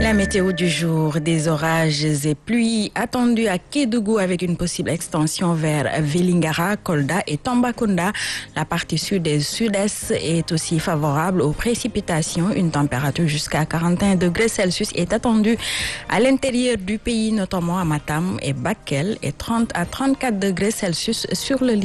La météo du jour, des orages et pluies attendus à Kédougou avec une possible extension vers Vélingara, Kolda et Tambacounda. La partie sud et sud-est est aussi favorable aux précipitations. Une température jusqu'à 41 degrés Celsius est attendue à l'intérieur du pays, notamment à Matam et Bakel, et 30 à 34 degrés Celsius sur le